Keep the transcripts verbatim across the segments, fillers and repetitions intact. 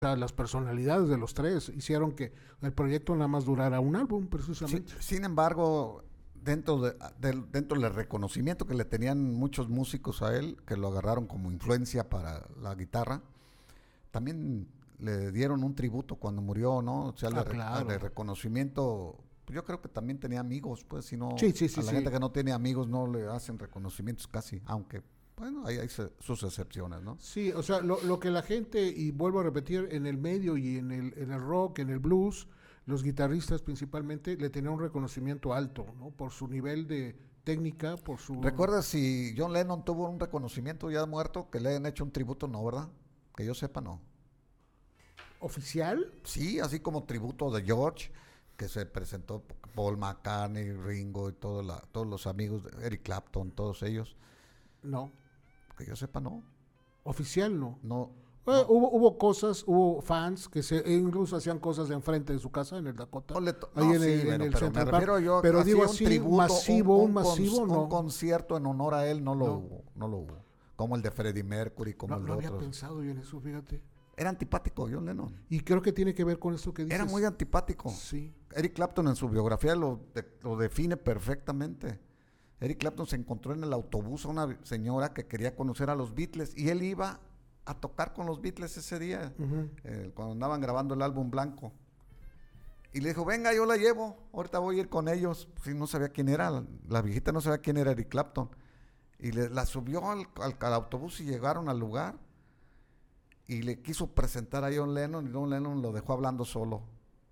sea, las personalidades de los tres hicieron que el proyecto nada más durara un álbum, precisamente. Sin, sin embargo, dentro, de, de, dentro del reconocimiento que le tenían muchos músicos a él, que lo agarraron como influencia para la guitarra, también le dieron un tributo cuando murió, ¿no? O sea, Ah, de, claro. de reconocimiento. Yo creo que también tenía amigos, pues, si no, Sí, sí, sí, a la sí. gente que no tiene amigos no le hacen reconocimientos casi, aunque, bueno, hay, hay se- sus excepciones, ¿no? Sí, o sea, lo, lo que la gente, y vuelvo a repetir, en el medio y en el, en el rock, en el blues, los guitarristas principalmente le tenían un reconocimiento alto, ¿no? Por su nivel de técnica, por su... ¿Recuerdas si John Lennon tuvo un reconocimiento ya muerto, que le hayan hecho un tributo? No, ¿verdad? Que yo sepa, no. ¿Oficial? Sí, así como tributo de George, que se presentó Paul McCartney, Ringo y todo la, todos los amigos, de Eric Clapton, todos ellos. No. Que yo sepa, no. Oficial no. No. Eh, no. hubo, hubo cosas, hubo fans que se e incluso hacían cosas enfrente de su casa en el Dakota. No le to- ahí no, en sí, el, en bueno, el pero me Central refiero Park. yo Pero así digo un así, tributo, masivo, un, un un masivo, con- no. un concierto en honor a él no lo No. hubo, no lo hubo. Como el de Freddie Mercury, como No, el no de había otros. pensado yo en eso, fíjate. Era antipático John Lennon. Y creo que tiene que ver con esto que dices. Era muy antipático. Sí. Eric Clapton en su biografía lo, de- lo define perfectamente. Eric Clapton se encontró en el autobús a una señora que quería conocer a los Beatles y él iba a tocar con los Beatles ese día, Ujú. eh, cuando andaban grabando el álbum Blanco. Y le dijo, venga, yo la llevo, ahorita voy a ir con ellos. Si no sabía quién era, la, la viejita no sabía quién era Eric Clapton. Y le, la subió al, al, al autobús y llegaron al lugar. Y le quiso presentar a John Lennon y John Lennon lo dejó hablando solo.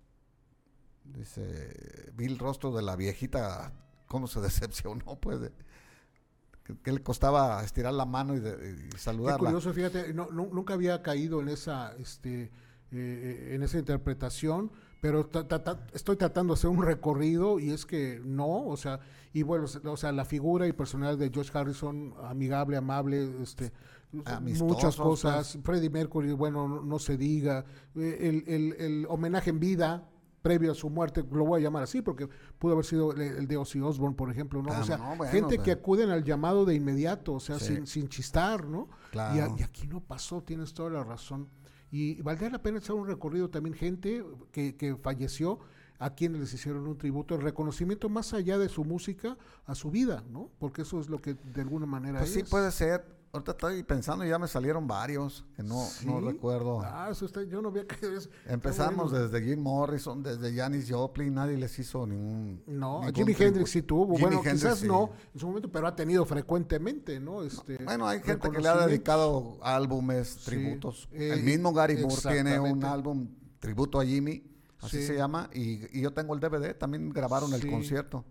Dice, vi el rostro de la viejita, cómo se decepcionó, pues, de, que, que le costaba estirar la mano y, de, y Qué saludarla. curioso, fíjate, no, nu- nunca había caído en esa, este, eh, en esa interpretación, pero ta- ta- ta- estoy tratando de hacer un recorrido y es que no, o sea, y bueno, o sea, la figura y personalidad de George Harrison, amigable, amable, este, Amistosos, muchas cosas, pues. Freddie Mercury, bueno, no, no se diga, eh, el, el, el homenaje en vida previo a su muerte, lo voy a llamar así porque pudo haber sido el, el de Ozzy Osbourne, por ejemplo, ¿no? Ah, o sea, no, bueno, gente pues. que acuden al llamado de inmediato, o sea, Sí. sin, sin chistar, ¿no? Claro. Y, a- y aquí no pasó, tienes toda la razón. Y valdría la pena hacer un recorrido también, gente que, que falleció, a quienes les hicieron un tributo, el reconocimiento más allá de su música, a su vida, ¿no? Porque eso es lo que de alguna manera Pues es. sí, puede ser. Ahorita estoy pensando y ya me salieron varios, que no, ¿Sí? no recuerdo. Ah, eso está, yo no había caído eso. Empezamos Está bueno. desde Jim Morrison, desde Janis Joplin, nadie les hizo ningún... No, ningún Jimi tributo. Hendrix sí tuvo, Jimi bueno, Hendrix, quizás sí. no en su momento, pero ha tenido frecuentemente, ¿no? Este, Bueno, hay gente que le ha reconocimientos. dedicado álbumes, Sí, tributos. eh, El mismo Gary Moore tiene un exactamente. álbum tributo a Jimmy, así Sí. se llama, y, y yo tengo el D V D, también grabaron Sí. el concierto.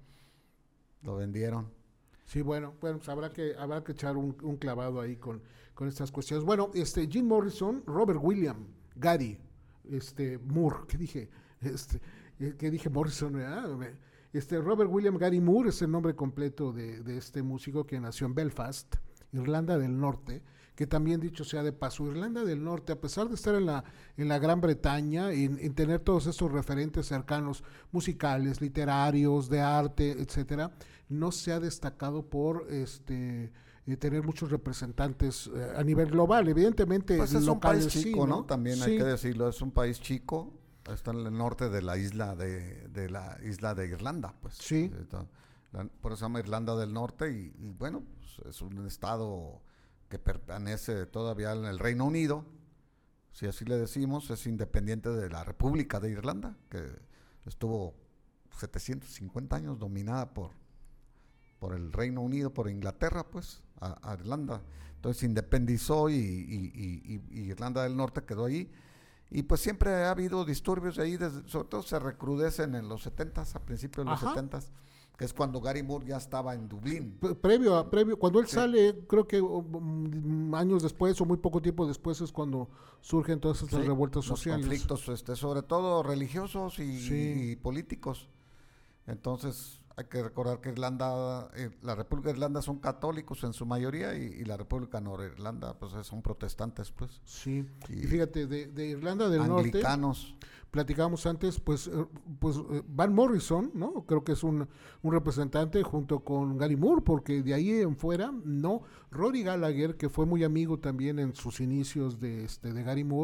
Lo vendieron. Sí, bueno, bueno, pues habrá que, habrá que echar un, un clavado ahí con, con estas cuestiones. Bueno, este, Jim Morrison, Robert William, Gary, este, Moore, ¿qué dije? Este, eh, ¿qué dije Morrison? ¿verdad? Me- Este, Robert William Gary Moore es el nombre completo de, de este músico que nació en Belfast, Irlanda del Norte, que también dicho sea de paso, Irlanda del Norte, a pesar de estar en la, en la Gran Bretaña, en, en tener todos estos referentes cercanos, musicales, literarios, de arte, etcétera, no se ha destacado por este eh, tener muchos representantes eh, a nivel global, evidentemente Pues es un locales país sí, chico, ¿no? También hay Sí. que decirlo, es un país chico. Está en el norte de la isla de, de la isla de Irlanda, pues. Sí. Está- la- por eso se llama Irlanda del Norte y, y bueno, pues, es un estado que pertenece todavía en el Reino Unido, si así le decimos, es independiente de la República de Irlanda, que estuvo setecientos cincuenta años dominada por, por el Reino Unido, por Inglaterra, pues, a, a Irlanda. Entonces se independizó y, y- y- y- y Irlanda del Norte quedó ahí. Y pues siempre ha habido disturbios ahí, desde, sobre todo se recrudecen en los setentas, a principios de los Ajá. setentas, que es cuando Gary Moore ya estaba en Dublín. Pre- Previo a, previo, cuando él Sí. sale, creo que um, años después o muy poco tiempo después es cuando surgen todas estas Sí, revueltas los sociales. conflictos, este, sobre todo religiosos y, Sí. y políticos. Entonces hay que recordar que Irlanda, eh, la República de Irlanda son católicos en su mayoría y, y la República Norirlanda pues eh, son protestantes, pues, Sí, y Y fíjate, de, de Irlanda del Norte, anglicanos. platicábamos antes, pues, eh, pues eh, Van Morrison, ¿no? Creo que es un, un representante junto con Gary Moore, porque de ahí en fuera, no. Rory Gallagher, que fue muy amigo también en sus inicios de, este, de Gary Moore,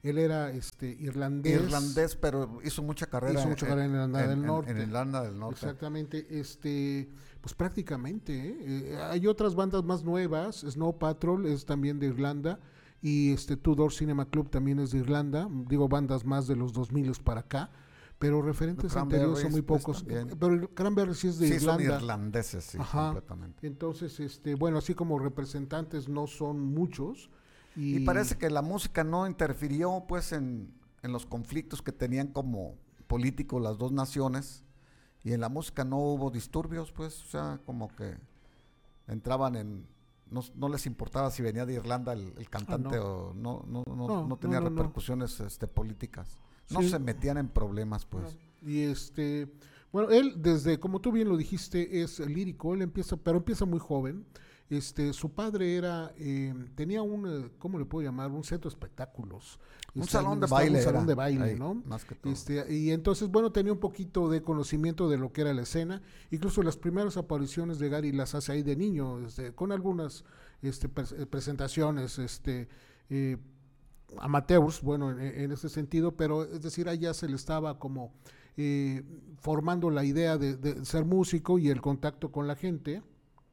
Él era este irlandés. Irlandés, pero hizo mucha carrera. Hizo mucha carrera en Irlanda en, del en, Norte. En Irlanda del Norte. Exactamente, este, pues prácticamente, ¿eh? Eh, hay otras bandas más nuevas, Snow Patrol es también de Irlanda, y este Tudor Cinema Club también es de Irlanda, digo bandas más de los dos mil para acá, pero referentes anteriores son muy pocos, pues, pero el Cranberries sí es de sí, Irlanda. Son irlandeses, sí, Ajá. Completamente. Entonces, este, bueno, así como representantes no son muchos. Y, y parece que la música no interfirió pues en, en los conflictos que tenían como políticos las dos naciones, y en la música no hubo disturbios, pues, o sea, como que entraban en... No, no les importaba si venía de Irlanda el, el cantante, ah, no. o no, no, no, no, no tenía no, no, repercusiones no. Este, políticas. No sí. se metían en problemas, pues. Y este, bueno, él desde, como tú bien lo dijiste, es lírico, él empieza, pero empieza muy joven. Este, su padre era, eh, tenía un, ¿cómo le puedo llamar? Un centro de espectáculos. Un este, salón de baile. Un salón era, de baile, ahí, ¿no? Más que todo. Este, y entonces, bueno, tenía un poquito de conocimiento de lo que era la escena. Incluso las primeras apariciones de Gary las hace ahí de niño, este, con algunas este, pre- presentaciones, este, eh, amateurs, bueno, en, en ese sentido, pero es decir, allá se le estaba como eh, formando la idea de, de ser músico y el contacto con la gente.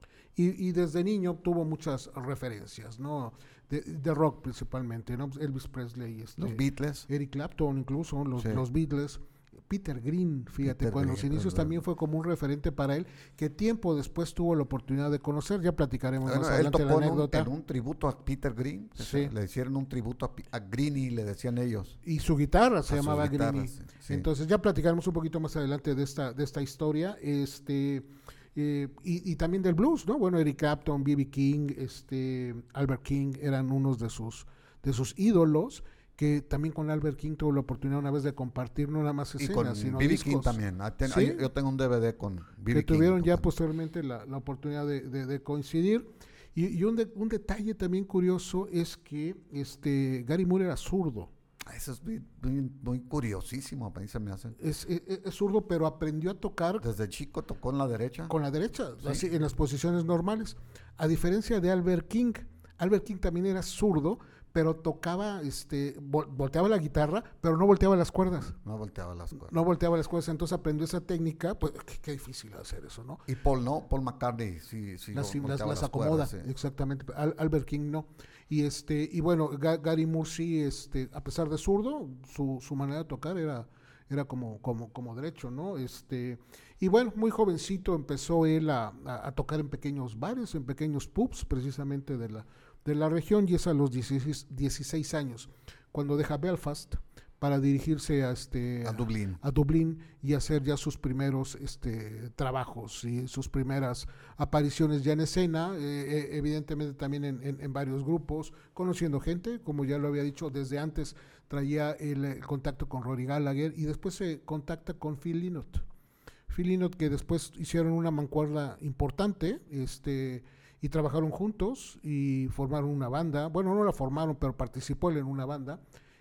Y, y desde niño tuvo muchas referencias, ¿no? De, de rock principalmente, ¿no? Elvis Presley, este, los Beatles, Eric Clapton, incluso los, sí. los Beatles, Peter Green, fíjate, Peter con Green, los inicios también fue como un referente para él, que tiempo después tuvo la oportunidad de conocer, ya platicaremos bueno, más adelante la anécdota. En un, en un tributo a Peter Green, sí. le hicieron un tributo a, a Greenie, le decían ellos. Y su guitarra se a llamaba Greenie. Sí. Entonces ya platicaremos un poquito más adelante de esta, de esta historia, este... Eh, y, y también del blues, ¿no? Bueno, Eric Clapton, B B King, este, Albert King eran unos de sus, de sus ídolos, que también con Albert King tuvo la oportunidad una vez de compartir no nada más escenas, y con sino B B discos. King también. Ten, ¿Sí? hay, yo tengo un D V D con B B que King. tuvieron ya posteriormente la, la oportunidad de, de, de coincidir. Y, y un, de, un detalle también curioso es que este Gary Moore era zurdo. Eso es muy, muy, muy curiosísimo, a mí se me hace. Es, es, es zurdo, pero aprendió a tocar. Desde chico tocó en la derecha. Con la derecha, sí. así, en las posiciones normales. A diferencia de Albert King. Albert King también era zurdo, pero tocaba, este, vol- volteaba la guitarra, pero no volteaba las cuerdas. No volteaba las cuerdas. No volteaba las cuerdas, entonces aprendió esa técnica, pues qué, qué difícil hacer eso, ¿no? Y Paul no, Paul McCartney sí, sí las, las, las, las las acomoda, cuerdas, sí. Exactamente. Al, Albert King no. Y este, y bueno, Ga- Gary Moore sí, este, a pesar de zurdo, su, su manera de tocar era, era como, como, como derecho, ¿no? Este, y bueno, muy jovencito empezó él a, a, a tocar en pequeños bares, en pequeños pubs, precisamente de la de la región, y es a los dieciséis, dieciséis años, cuando deja Belfast para dirigirse a este a Dublín. A, a Dublín y hacer ya sus primeros este trabajos y sus primeras apariciones ya en escena, eh, evidentemente también en, en, en varios grupos, conociendo gente, como ya lo había dicho, desde antes traía el, el contacto con Rory Gallagher y después se contacta con Phil Lynott. Phil Lynott, que después hicieron una mancuerna importante, este y trabajaron juntos y formaron una banda. Bueno, no la formaron, pero participó él en una banda.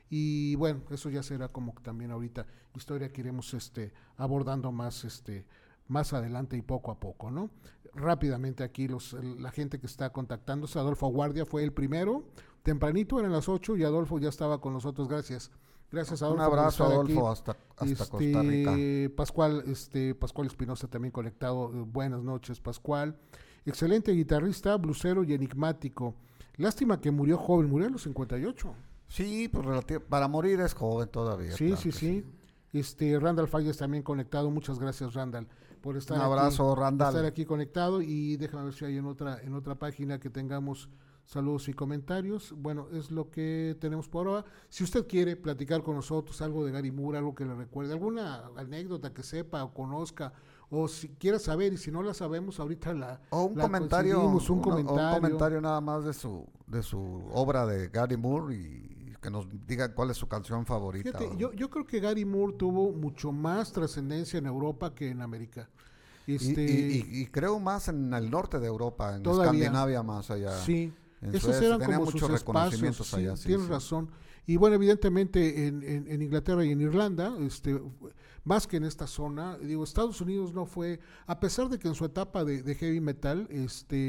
Y bueno, eso ya será como también ahorita historia que iremos este, abordando más, este, más adelante y poco a poco, ¿no? Rápidamente aquí los, la gente que está contactándose, Adolfo Guardia fue el primero, tempranito, eran las ocho y Adolfo ya estaba con nosotros, gracias. Gracias, Adolfo. Un abrazo, Adolfo, hasta, hasta este, Costa Rica. Pascual, este, Pascual Espinosa también conectado. Buenas noches, Pascual. Excelente guitarrista, blusero y enigmático. Lástima que murió joven, murió a los cincuenta y ocho. Sí, pues relativo, para morir es joven todavía. Sí, claro sí, sí, sí. Este, Randall Falles también conectado. Muchas gracias, Randall, por estar Un abrazo, aquí, Randall. estar aquí conectado. Y déjame ver si hay en otra, en otra página que tengamos saludos y comentarios. Bueno, es lo que tenemos por ahora. Si usted quiere platicar con nosotros algo de Gary Moore, algo que le recuerde, alguna anécdota que sepa o conozca, o si quiera saber, y si no la sabemos, ahorita la o un la comentario, un, una, comentario. un comentario nada más de su de su obra de Gary Moore y que nos diga cuál es su canción favorita. Fíjate, o... yo, yo creo que Gary Moore tuvo mucho más trascendencia en Europa que en América. Este, y, y, y, y creo más en el norte de Europa, en todavía, Escandinavia más allá. Sí, en esos Suecia, eran tenía como muchos sus reconocimientos espacios, allá. sí, Sí, tienes sí. razón. Y bueno, evidentemente en, en, en Inglaterra y en Irlanda, este, más que en esta zona, digo, Estados Unidos no fue, a pesar de que en su etapa de, de heavy metal, este,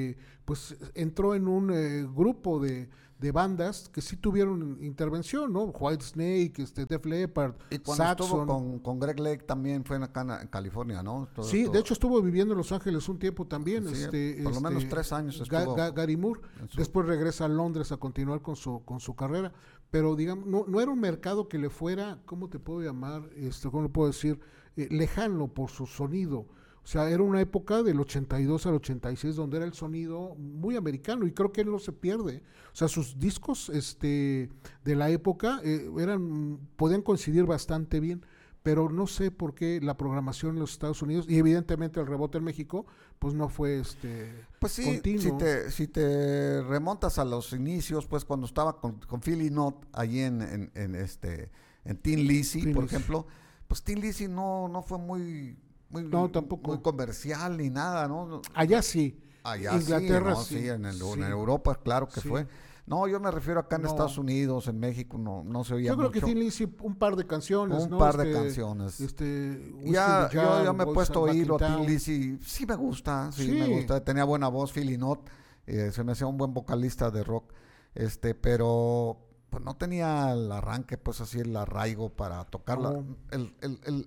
pues entró en un eh, grupo de, de bandas que sí tuvieron intervención, ¿no? Whitesnake, este, Def Leppard, Y cuando Saxon. estuvo con, con Greg Lake también fue en acá en, en California, ¿no? Todo, Sí, todo. de hecho estuvo viviendo en Los Ángeles un tiempo también. Sí, este, por lo este, menos tres años Ga- estuvo Ga- Gary Moore. en su- Después regresa a Londres a continuar con su con su carrera. Pero digamos, no, no era un mercado que le fuera, ¿cómo te puedo llamar? Este, ¿cómo le puedo decir? Eh, lejano por su sonido. O sea, era una época del ochenta y dos al ochenta y seis donde era el sonido muy americano y creo que él no se pierde. O sea, sus discos este, de la época eh, eran podían coincidir bastante bien, pero no sé por qué la programación en los Estados Unidos y evidentemente el rebote en México pues no fue este Pues sí, continuo. si te, si te remontas a los inicios, pues cuando estaba con, con Philly Knott allí en, en, en este en Tin Lizzy, Tin por Lizzy. ejemplo, pues Tin Lizzy no, no fue muy, muy, No, tampoco. muy comercial ni nada, ¿no? Allá sí. Allá Inglaterra sí, ¿no? sí. Sí, en, el- Sí. en Europa, claro que Sí. fue. No, yo me refiero acá en No. Estados Unidos, en México, no, no se oía Yo creo mucho. que Thin Lizzy un par de canciones, Un ¿no? par de Este, canciones. Este, Whiskey Ya, in the yo Jar, ya me he Boys puesto a Back in oírlo a Tin Town. Lizzy, sí me gusta, sí, Sí. me gusta, tenía buena voz, Philly Knott, eh, se me hacía un buen vocalista de rock, este, pero pues no tenía el arranque, pues así el arraigo para tocarla, No. el, el, el,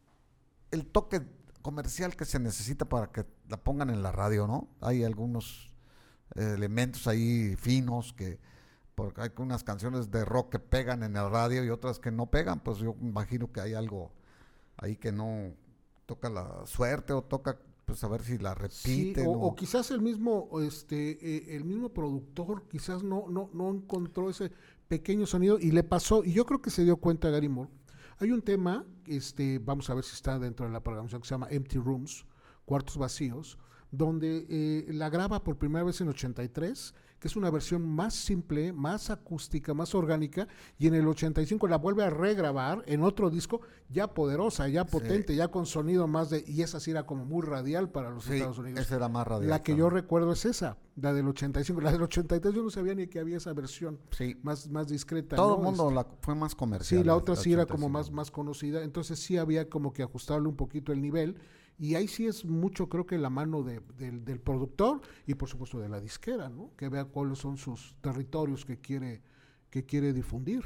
el toque comercial que se necesita para que la pongan en la radio, ¿no? Hay algunos eh, elementos ahí finos que, porque hay unas canciones de rock que pegan en el radio y otras que no pegan, pues yo imagino que hay algo ahí que no toca la suerte o toca pues a ver si la Sí, repiten o, o, o quizás el mismo, este, eh, el mismo productor quizás no, no, no encontró ese pequeño sonido y le pasó, y yo creo que se dio cuenta Gary Moore. Hay un tema, este, vamos a ver si está dentro de la programación, que se llama Empty Rooms, Cuartos Vacíos, donde eh, la graba por primera vez en ochenta y tres, que es una versión más simple, más acústica, más orgánica, y en el ochenta y cinco la vuelve a regrabar en otro disco ya poderosa, ya potente, Sí. ya con sonido más de, y esa sí era como muy radial para los sí, Estados Unidos. esa era más radial. La que yo recuerdo es esa, la del ochenta y cinco, la del ochenta y tres yo no sabía ni que había esa versión Sí, más, más discreta. todo ¿no? el mundo Este, la fue más comercial. Sí, la la- otra la sí era ochenta y como cinco. más, más conocida, entonces sí había como que ajustarle un poquito el nivel, y ahí sí es mucho, creo que la mano de, del, del productor y por supuesto de la disquera, ¿no? Que vea cuáles son sus territorios que quiere, que quiere difundir.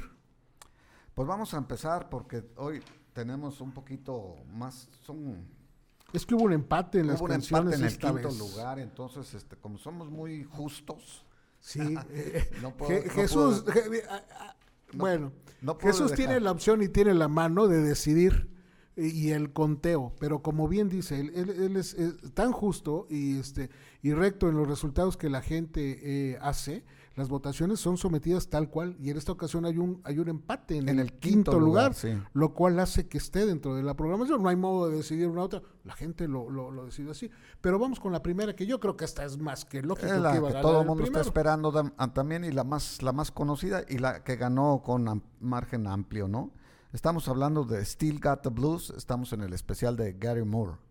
Pues vamos a empezar porque hoy tenemos un poquito más, son Es que hubo un empate en las hubo un canciones empate en el esta quinto vez. lugar, entonces este como somos muy justos, Sí, eh, no puedo, Je- no Jesús, puedo- Je- ah, ah, no- bueno, no puedo Jesús dejar. tiene la opción y tiene la mano de decidir eh, y el conteo, pero como bien dice, él, él- él es, es tan justo y este y recto en los resultados que la gente eh, hace. Las votaciones son sometidas tal cual y en esta ocasión hay un hay un empate en, en el, quinto, lugar, sí. lo cual hace que esté dentro de la programación. No hay modo de decidir una otra, la gente lo, lo, lo decide así. Pero vamos con la primera, que yo creo que esta es más que lógico Es la que iba a que ganar todo el el mundo está primero. esperando dam- a- también y la más la más conocida y la que ganó con am- margen amplio, ¿no? Estamos hablando de Still Got the Blues, estamos en el especial de Gary Moore.